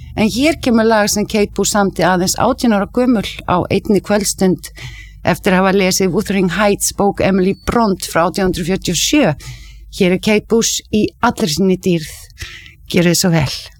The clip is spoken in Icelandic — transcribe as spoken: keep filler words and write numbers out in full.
En hér kemur lag sem Kate Bush samdi aðeins átján ára gömul á einni kvöldstund eftir að hafa lesið Wuthering Heights bók Emily Bront frá átján hundruð fjörutíu og sjö. Hér er Kate Bush í allri sinni dýrð. Gjörið svo vel.